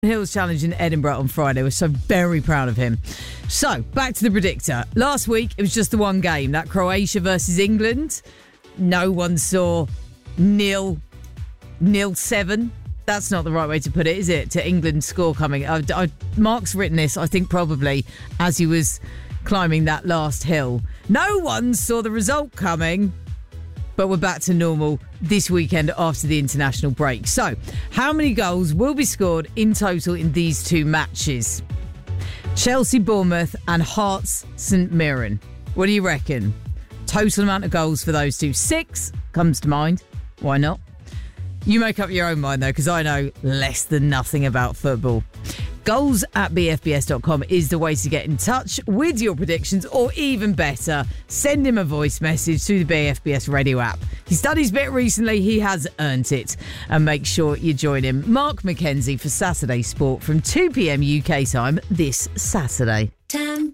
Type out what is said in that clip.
Hills Challenge in Edinburgh on Friday. We're so very proud of him. So, back to the predictor. Last week, it was just the one game, that Croatia versus England. No one saw 0-7. That's not the right way to put it, is it? To England's score coming. Mark's written this, I think, probably as he was climbing that last hill. No one saw the result coming. But we're back to normal this weekend after the international break. So, how many goals will be scored in total in these two matches? Chelsea, Bournemouth and Hearts, St Mirren. What do you reckon? Total amount of goals for those two. 6 comes to mind. Why not? You make up your own mind, though, because I know less than nothing about football. Goals@bfbs.com is the way to get in touch with your predictions, or even better, send him a voice message through the BFBS radio app. He's done his bit recently, he has earned it. And make sure you join him, Mark McKenzie, for Saturday Sport from 2 p.m. UK time this Saturday.